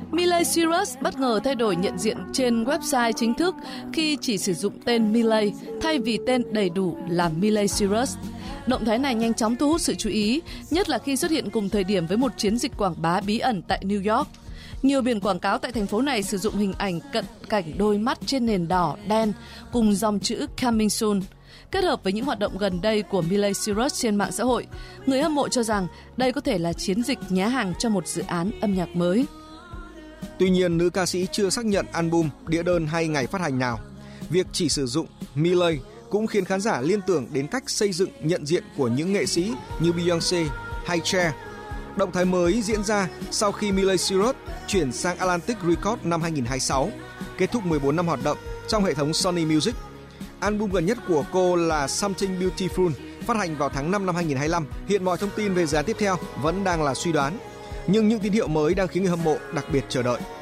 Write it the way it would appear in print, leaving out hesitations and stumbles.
Miley Cyrus bất ngờ thay đổi nhận diện trên website chính thức khi chỉ sử dụng tên Miley thay vì tên đầy đủ là Miley Cyrus. Động thái này nhanh chóng thu hút sự chú ý, nhất là khi xuất hiện cùng thời điểm với một chiến dịch quảng bá bí ẩn tại New York. Nhiều biển quảng cáo tại thành phố này sử dụng hình ảnh cận cảnh đôi mắt trên nền đỏ đen cùng dòng chữ Coming Soon. Kết hợp với những hoạt động gần đây của Miley Cyrus trên mạng xã hội, người hâm mộ cho rằng đây có thể là chiến dịch nhá hàng cho một dự án âm nhạc mới. Tuy nhiên, nữ ca sĩ chưa xác nhận album, đĩa đơn hay ngày phát hành nào. Việc chỉ sử dụng Miley cũng khiến khán giả liên tưởng đến cách xây dựng nhận diện của những nghệ sĩ như Beyoncé hay Cher. Động thái mới diễn ra sau khi Miley Cyrus chuyển sang Atlantic Records năm 2026, kết thúc 14 năm hoạt động trong hệ thống Sony Music. Album gần nhất của cô là Something Beautiful, phát hành vào tháng 5 năm 2025. Hiện mọi thông tin về dự án tiếp theo vẫn đang là suy đoán, nhưng những tín hiệu mới đang khiến người hâm mộ đặc biệt chờ đợi.